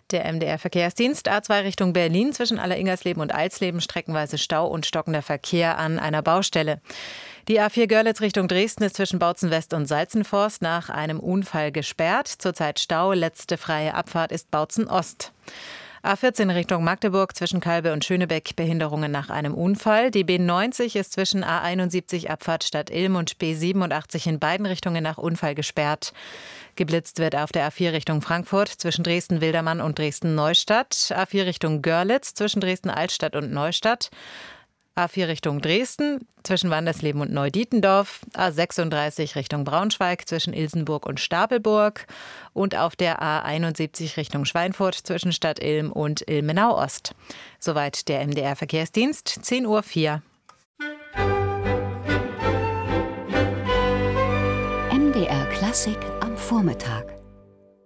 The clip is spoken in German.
Der MDR-Verkehrsdienst A2 Richtung Berlin zwischen Alleringersleben und Alsleben streckenweise Stau und stockender Verkehr an einer Baustelle. Die A4 Görlitz Richtung Dresden ist zwischen Bautzen West und Salzenforst nach einem Unfall gesperrt. Zurzeit Stau, letzte freie Abfahrt ist Bautzen Ost. A14 Richtung Magdeburg zwischen Calbe und Schönebeck Behinderungen nach einem Unfall. Die B90 ist zwischen A71 Abfahrt Stadt Ilm und B87 in beiden Richtungen nach Unfall gesperrt. Geblitzt wird auf der A4 Richtung Frankfurt zwischen Dresden-Wildermann und Dresden-Neustadt. A4 Richtung Görlitz zwischen Dresden-Altstadt und Neustadt. A4 Richtung Dresden zwischen Wandersleben und Neudietendorf, A36 Richtung Braunschweig zwischen Ilsenburg und Stapelburg und auf der A71 Richtung Schweinfurt zwischen Stadt Ilm und Ilmenau Ost. Soweit der MDR-Verkehrsdienst, 10:04 Uhr. MDR Klassik am Vormittag.